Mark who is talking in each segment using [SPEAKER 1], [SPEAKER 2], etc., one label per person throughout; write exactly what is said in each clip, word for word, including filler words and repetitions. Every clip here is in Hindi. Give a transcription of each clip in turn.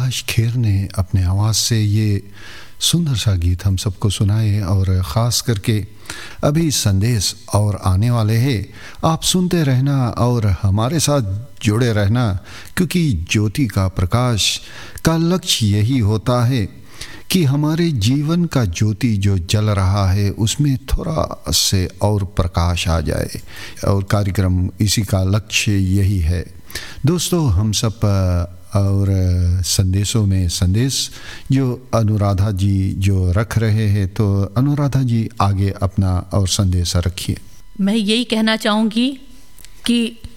[SPEAKER 1] प्रकाश खेर ने अपने आवाज़ से ये सुंदर सा गीत हम सबको सुनाए और ख़ास करके अभी संदेश और आने वाले हैं। आप सुनते रहना और हमारे साथ जुड़े रहना, क्योंकि ज्योति का प्रकाश का लक्ष्य यही होता है कि हमारे जीवन का ज्योति जो जल रहा है उसमें थोड़ा से और प्रकाश आ जाए, और कार्यक्रम इसी का लक्ष्य यही है। दोस्तों, हम सब और संदेशों में संदेश जो अनुराधा जी जो रख रहे हैं, तो अनुराधा जी आगे अपना और संदेश रखिए।
[SPEAKER 2] मैं यही कहना चाहूँगी कि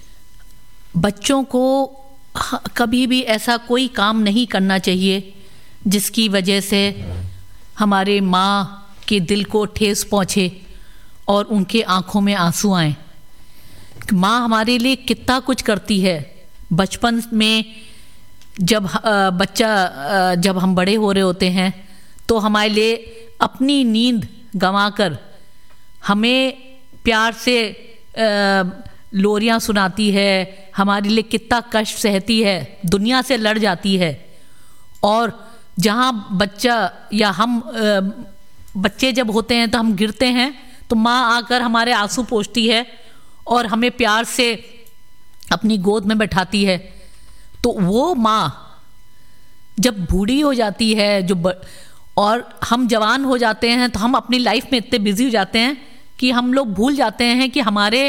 [SPEAKER 2] बच्चों को कभी भी ऐसा कोई काम नहीं करना चाहिए जिसकी वजह से हमारे माँ के दिल को ठेस पहुँचे और उनके आँखों में आंसू आएं। माँ हमारे लिए कितना कुछ करती है। बचपन में जब बच्चा जब हम बड़े हो रहे होते हैं तो हमारे लिए अपनी नींद गंवाकर हमें प्यार से लोरियाँ सुनाती है, हमारे लिए कितना कष्ट सहती है, दुनिया से लड़ जाती है। और जहाँ बच्चा या हम बच्चे जब होते हैं तो हम गिरते हैं तो माँ आकर हमारे आंसू पोंछती है और हमें प्यार से अपनी गोद में बैठाती है। तो वो माँ जब बूढ़ी हो जाती है जो ब... और हम जवान हो जाते हैं तो हम अपनी लाइफ में इतने बिजी हो जाते हैं कि हम लोग भूल जाते हैं कि हमारे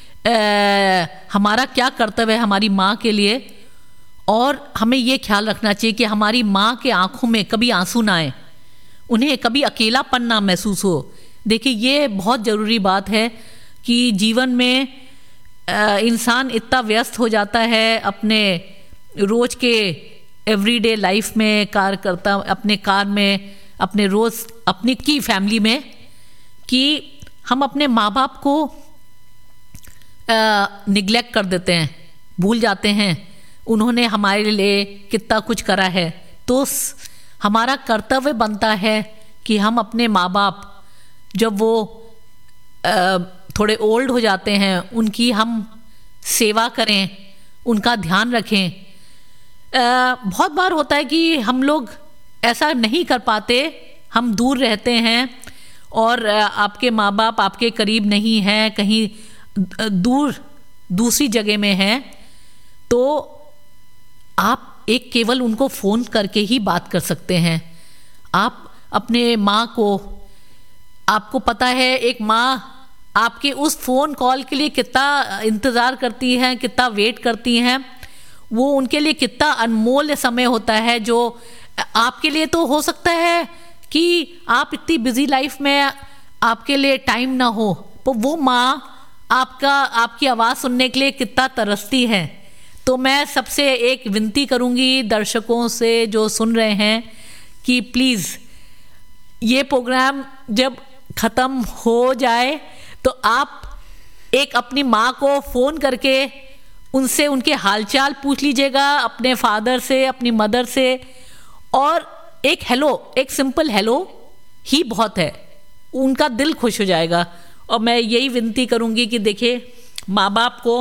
[SPEAKER 2] आ, हमारा क्या कर्तव्य है हमारी माँ के लिए। और हमें ये ख्याल रखना चाहिए कि हमारी माँ के आँखों में कभी आंसू ना आए, उन्हें कभी अकेलापन ना महसूस हो। देखिए, ये बहुत ज़रूरी बात है कि जीवन में इंसान इतना व्यस्त हो जाता है अपने रोज़ के एवरीडे लाइफ में, कार करता अपने कार में, अपने रोज़ अपनी की फैमिली में, कि हम अपने माँ बाप को निगलेक्ट कर देते हैं, भूल जाते हैं उन्होंने हमारे लिए कितना कुछ करा है। तो हमारा कर्तव्य बनता है कि हम अपने माँ बाप जब वो आ, थोड़े ओल्ड हो जाते हैं उनकी हम सेवा करें, उनका ध्यान रखें। आ, बहुत बार होता है कि हम लोग ऐसा नहीं कर पाते, हम दूर रहते हैं और आपके माँ बाप आपके करीब नहीं हैं, कहीं दूर दूसरी जगह में हैं, तो आप एक केवल उनको फ़ोन करके ही बात कर सकते हैं। आप अपने माँ को, आपको पता है एक माँ आपके उस फ़ोन कॉल के लिए कितना इंतज़ार करती हैं, कितना वेट करती हैं। वो उनके लिए कितना अनमोल समय होता है जो आपके लिए तो हो सकता है कि आप इतनी बिज़ी लाइफ में आपके लिए टाइम ना हो, तो वो माँ आपका आपकी आवाज़ सुनने के लिए कितना तरसती है। तो मैं सबसे एक विनती करूंगी दर्शकों से जो सुन रहे हैं कि प्लीज़ ये प्रोग्राम जब ख़त्म हो जाए तो आप एक अपनी माँ को फ़ोन करके उनसे उनके हालचाल पूछ लीजिएगा, अपने फादर से, अपनी मदर से, और एक हेलो, एक सिंपल हेलो ही बहुत है, उनका दिल खुश हो जाएगा। और मैं यही विनती करूंगी कि देखिए, माँ बाप को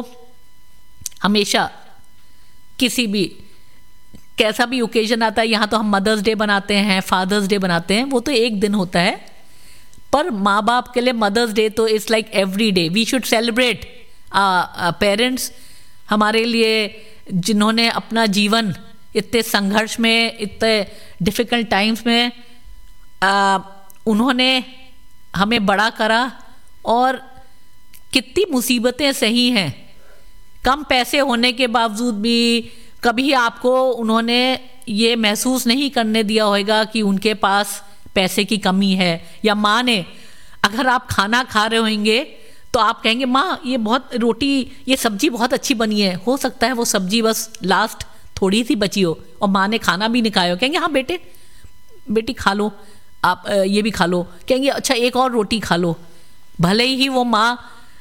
[SPEAKER 2] हमेशा किसी भी कैसा भी ओकेजन आता है, यहाँ तो हम मदर्स डे बनाते हैं, फादर्स डे बनाते हैं, वो तो एक दिन होता है, पर माँ बाप के लिए मदर्स डे तो it's like every day we should celebrate parents. हमारे लिए जिन्होंने अपना जीवन इतने संघर्ष में, इतने डिफ़िकल्ट टाइम्स में आ, उन्होंने हमें बड़ा करा, और कितनी मुसीबतें सही हैं, कम पैसे होने के बावजूद भी कभी आपको उन्होंने ये महसूस नहीं करने दिया होगा कि उनके पास पैसे की कमी है। या माँ ने, अगर आप खाना खा रहे होंगे तो आप कहेंगे माँ ये बहुत रोटी, ये सब्जी बहुत अच्छी बनी है, हो सकता है वो सब्जी बस लास्ट थोड़ी सी बची हो और माँ ने खाना भी नहीं खाया हो, कहेंगे हाँ बेटे बेटी खा लो, आप ये भी खा लो, कहेंगे अच्छा एक और रोटी खा लो। भले ही वो माँ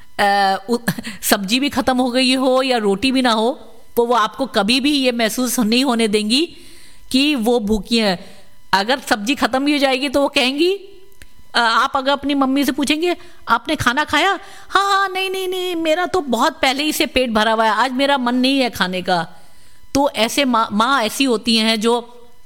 [SPEAKER 2] सब्जी भी ख़त्म हो गई हो या रोटी भी ना हो, तो वो आपको कभी भी ये महसूस नहीं होने देंगी कि वो भूखी है। अगर सब्जी ख़त्म भी हो जाएगी तो वो कहेंगी, आप अगर अपनी मम्मी से पूछेंगे आपने खाना खाया, हाँ हाँ नहीं नहीं नहीं मेरा तो बहुत पहले ही से पेट भरा हुआ है, आज मेरा मन नहीं है खाने का। तो ऐसे माँ माँ ऐसी होती हैं जो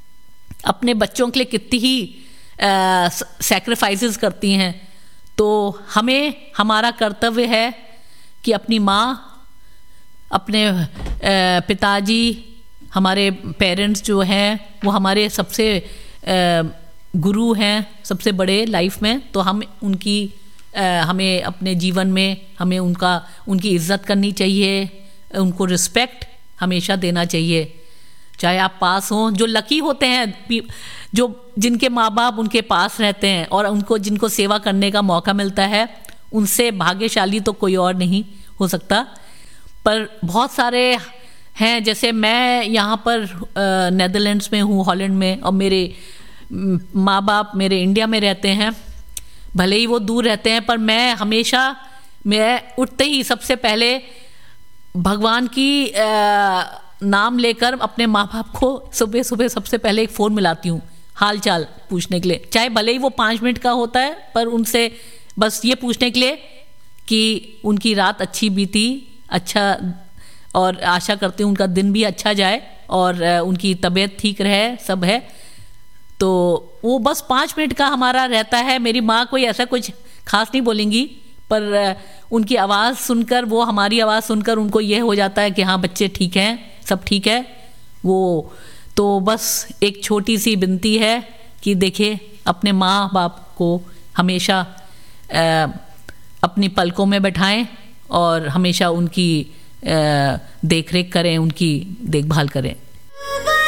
[SPEAKER 2] अपने बच्चों के लिए कितनी ही सैक्रिफाइसेस करती हैं। तो हमें हमारा कर्तव्य है कि अपनी माँ, अपने आ, पिताजी, हमारे पेरेंट्स जो हैं वो हमारे सबसे आ, गुरु हैं, सबसे बड़े लाइफ में। तो हम उनकी आ, हमें अपने जीवन में हमें उनका उनकी इज़्ज़त करनी चाहिए, उनको रिस्पेक्ट हमेशा देना चाहिए। चाहे आप पास हों, जो लकी होते हैं, जो जिनके माँ बाप उनके पास रहते हैं और उनको जिनको सेवा करने का मौका मिलता है, उनसे भाग्यशाली तो कोई और नहीं हो सकता। पर बहुत सारे हैं, जैसे मैं यहाँ पर नेदरलैंड्स में हूँ, हॉलैंड में, और मेरे माँ बाप मेरे इंडिया में रहते हैं। भले ही वो दूर रहते हैं, पर मैं हमेशा, मैं उठते ही सबसे पहले भगवान की आ, नाम लेकर अपने माँ बाप को सुबह सुबह सबसे पहले एक फ़ोन मिलाती हूँ हाल चाल पूछने के लिए। चाहे भले ही वो पाँच मिनट का होता है, पर उनसे बस ये पूछने के लिए कि उनकी रात अच्छी बीती, अच्छा, और आशा करती हूँ उनका दिन भी अच्छा जाए और उनकी तबीयत ठीक रहे, सब है। तो वो बस पाँच मिनट का हमारा रहता है। मेरी माँ कोई ऐसा कुछ खास नहीं बोलेंगी, पर उनकी आवाज़ सुनकर, वो हमारी आवाज़ सुनकर उनको ये हो जाता है कि हाँ बच्चे ठीक हैं, सब ठीक है। वो तो बस एक छोटी सी विनती है कि देखिए, अपने माँ बाप को हमेशा आ, अपनी पलकों में बैठाएं और हमेशा उनकी देख रेख करें, उनकी देखभाल करें।